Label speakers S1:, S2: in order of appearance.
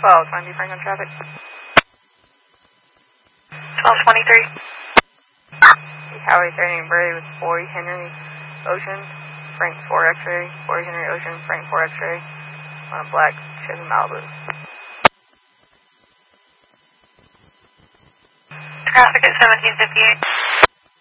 S1: 12, trying to be frank on traffic.
S2: 1223.
S1: Highway 30 Bray with 40 Henry Ocean, Frank 4 X-ray, 40 Henry Ocean, Frank 4 X-ray, on a black Chevy Malibu.
S2: Traffic at 1758.